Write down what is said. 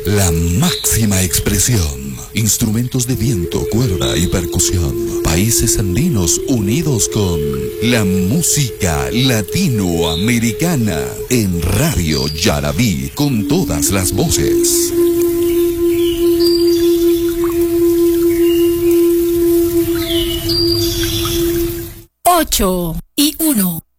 La máxima expresión. Instrumentos de viento, cuerda y percusión. Países andinos unidos con la música latinoamericana. En Radio Yarabí, con todas las voces. 8:01.